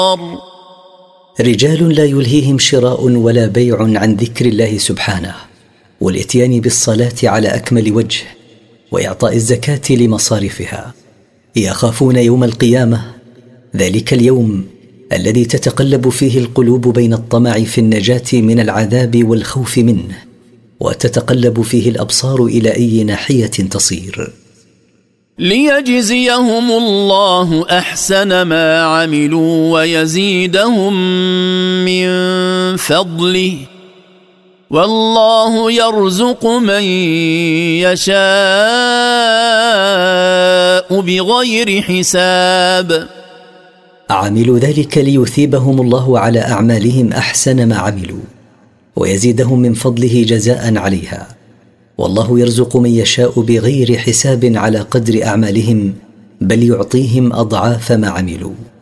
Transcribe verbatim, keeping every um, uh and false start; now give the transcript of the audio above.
رجال لا يلهيهم شراء ولا بيع عن ذكر الله سبحانه والاتيان بالصلاة على أكمل وجه وإعطاء الزكاة لمصارفها، يخافون يوم القيامة، ذلك اليوم الذي تتقلب فيه القلوب بين الطمع في النجاة من العذاب والخوف منه، وتتقلب فيه الأبصار إلى أي ناحية تصير. ليجزيهم الله أحسن ما عملوا ويزيدهم من فضله والله يرزق من يشاء بغير حساب. عملوا ذلك ليثيبهم الله على أعمالهم أحسن ما عملوا ويزيدهم من فضله جزاء عليها، والله يرزق من يشاء بغير حساب على قدر أعمالهم، بل يعطيهم أضعاف ما عملوا.